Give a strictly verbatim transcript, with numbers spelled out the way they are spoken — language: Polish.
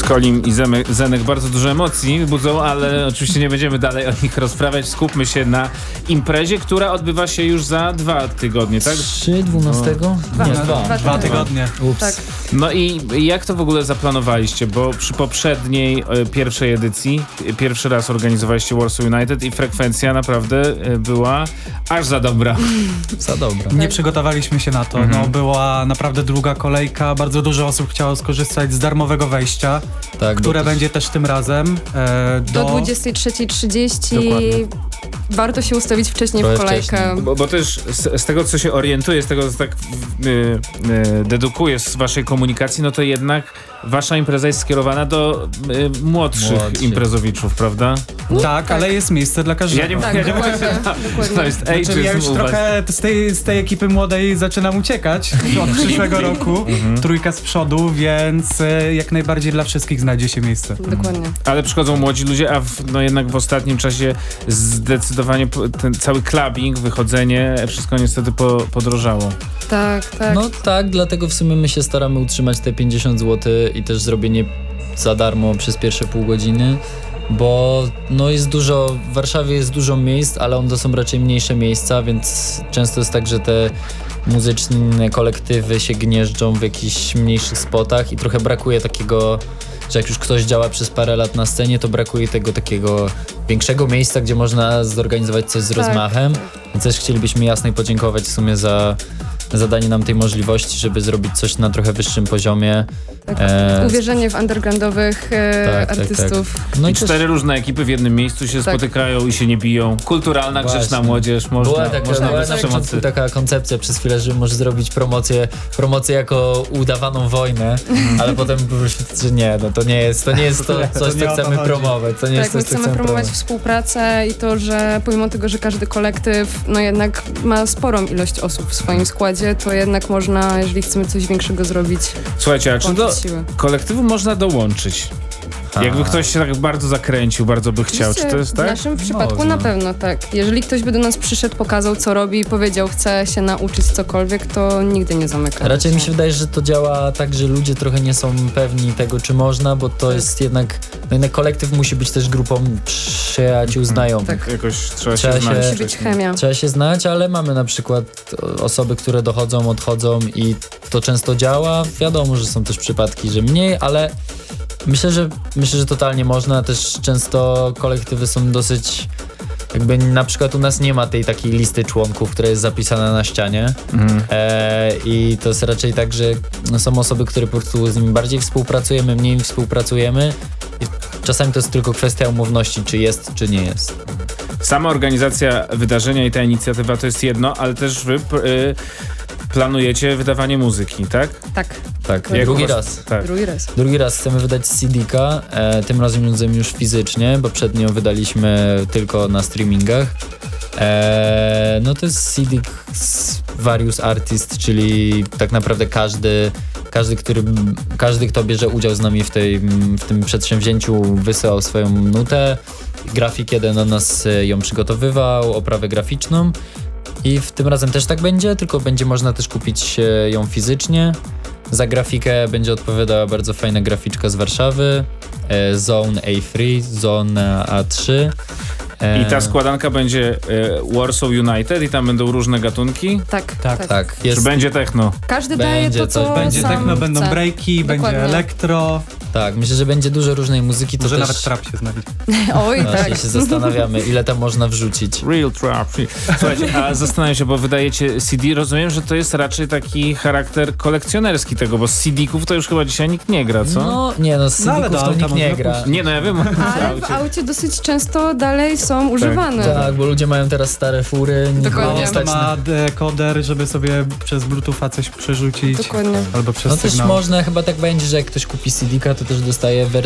Kolim i Zemek, Zenek bardzo dużo emocji budzą, ale oczywiście nie będziemy dalej o nich rozprawiać. Skupmy się na imprezie, która odbywa się już za dwa tygodnie, tak? trzy, dwunastego? Dwa, Nie, dwa, dwa. dwa, Dwa tygodnie. Ups. Tak. No i jak to w ogóle zaplanowaliście? Bo przy poprzedniej, e, pierwszej edycji, e, pierwszy raz organizowaliście Warsaw United i frekwencja naprawdę e, była aż za dobra. Za dobra. Nie przygotowaliśmy się na to. Mhm. No, była naprawdę długa kolejka. Bardzo dużo osób chciało skorzystać z darmowego wejścia, Tak, które bo- będzie też tym razem. E, do... Do dwudziestej trzeciej trzydzieści Dokładnie. warto się ustawić wcześniej Trochę w kolejkę. wcześniej. Bo, bo też z, z tego, co się orientuję, z tego, co tak y, y, dedukuję z waszej komunikacji, no to jednak wasza impreza jest skierowana do y, młodszych Młodszych. imprezowiczów, prawda? Tak, tak. ale jest miejsce dla każdego. Ja nie Tak, ja nie dokładnie, mówię, że dokładnie. to jest Znaczy, ageism ja już u was. trochę z tej, z tej ekipy młodej zaczynam uciekać od przyszłego roku. Trójka z przodu, więc e, jak najbardziej dla wszystkich znajdzie się miejsce. Dokładnie. Ale przychodzą młodzi ludzie, a w, no jednak w ostatnim czasie zdecydowanie po- ten cały clubbing, wychodzenie, wszystko niestety po, podrożało. Tak, tak. No tak, dlatego w sumie my się staramy utrzymać te pięćdziesiąt złotych i też zrobienie za darmo przez pierwsze pół godziny, bo no jest dużo, w Warszawie jest dużo miejsc, ale one to są raczej mniejsze miejsca, więc często jest tak, że te muzyczne kolektywy się gnieżdżą w jakichś mniejszych spotach i trochę brakuje takiego, że jak już ktoś działa przez parę lat na scenie, to brakuje tego takiego większego miejsca, gdzie można zorganizować coś z Tak. rozmachem. Więc też chcielibyśmy Jasnej podziękować w sumie za za danie nam tej możliwości, żeby zrobić coś na trochę wyższym poziomie. tak. E, Uwierzenie w undergroundowych e, Tak, tak, artystów. No I i też cztery różne ekipy w jednym miejscu się Tak. spotykają i się nie biją. Kulturalna, Właśnie. grzeczna młodzież, można, była taka, można była bez na przemocy. początku taka koncepcja przez chwilę, że może zrobić promocję, promocję jako udawaną wojnę, ale potem wyszło, że nie, no to nie jest to, nie jest to, To coś, nie co o to chcemy chodzi. promować. To nie jest Tak, my coś, co chcemy promować współpracę i to, że pomimo tego, że każdy kolektyw no jednak ma sporą ilość osób w swoim składzie, to jednak można, jeżeli chcemy coś większego zrobić, Słuchajcie, a czy do łączyć siły. kolektywu można dołączyć? A. Jakby ktoś się tak bardzo zakręcił, bardzo by chciał, czy to jest W tak? naszym przypadku Można. na pewno tak. Jeżeli ktoś by do nas przyszedł, pokazał co robi i powiedział, chce się nauczyć cokolwiek, to nigdy nie zamyka. Raczej mi się wydaje, że to działa tak, że ludzie trochę nie są pewni tego, czy można, bo to jest jednak, no jednak kolektyw musi być też grupą przyjaciół, znajomych. Tak. Jakoś trzeba, Trzeba się się- znać. Musi być chemia. Trzeba się znać, ale mamy na przykład osoby, które dochodzą, odchodzą i to często działa. Wiadomo, że są też przypadki, że mniej, ale myślę, że myślę, że totalnie można. Też często kolektywy są dosyć jakby na przykład u nas nie ma tej takiej listy członków, która jest zapisana na ścianie. Mhm. E, I to jest raczej tak, że no, są osoby, które po prostu z nimi bardziej współpracujemy, mniej współpracujemy. I czasami to jest tylko kwestia umowności, czy jest, czy nie jest. Sama organizacja wydarzenia i ta inicjatywa to jest jedno, ale też wy p- y, planujecie wydawanie muzyki, tak? Tak, Tak, Jak drugi u was- raz. Tak. drugi raz. Drugi raz chcemy wydać C D-ka, e, tym razem już fizycznie, bo przednio wydaliśmy tylko na streamingach. E, no to jest C D z Various Artists, czyli tak naprawdę każdy, każdy, który, każdy, kto bierze udział z nami w, tej, w tym przedsięwzięciu, wysyłał swoją nutę, grafik jeden na nas ją przygotowywał, oprawę graficzną. I w tym razem też tak będzie, tylko będzie można też kupić e, ją fizycznie. Za grafikę będzie odpowiadała bardzo fajna graficzka z Warszawy, e, Zone A trzy, Zone A trzy. E, I ta składanka będzie y, Warsaw United i tam będą różne gatunki? Tak, Tak, tak. Tak, Czy jest, będzie techno? Każdy Będzie daje to, co coś, Będzie sam techno, będą chce. breaki, będzie Dokładnie. elektro, tak, myślę, że będzie dużo różnej muzyki. To może też nawet trap się znajdzie. Oj, właśnie tak. się zastanawiamy, ile tam można wrzucić. Real trap. Słuchajcie, a zastanawiam się, bo wydajecie C D, rozumiem, że to jest raczej taki charakter kolekcjonerski tego, bo z C D-ków to już chyba dzisiaj nikt nie gra, co? No nie no, z No, ale C D-ków do to nikt auta nie można gra. puścić. Nie, no ja wiem. o Ale w aucie dosyć często dalej są używane. Tak, bo ludzie mają teraz stare fury, nikogo Dokładnie. nie To stać na... ma dekoder, żeby sobie przez Bluetootha coś przerzucić. Dokładnie. Albo przez No też sygnał. można, chyba tak będzie, że jak ktoś kupi C D-ka, to też dostaje wersję